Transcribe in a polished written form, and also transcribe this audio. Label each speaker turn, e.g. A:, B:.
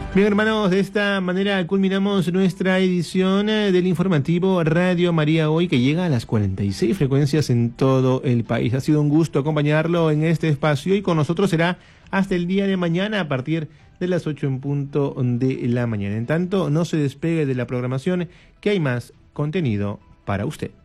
A: Bien, hermanos, de esta manera culminamos nuestra edición del informativo Radio María Hoy, que llega a las 46 frecuencias en todo el país. Ha sido un gusto acompañarlo en este espacio y con nosotros será hasta el día de mañana a partir de las 8 en punto de la mañana. En tanto, no se despegue de la programación, que hay más contenido para usted.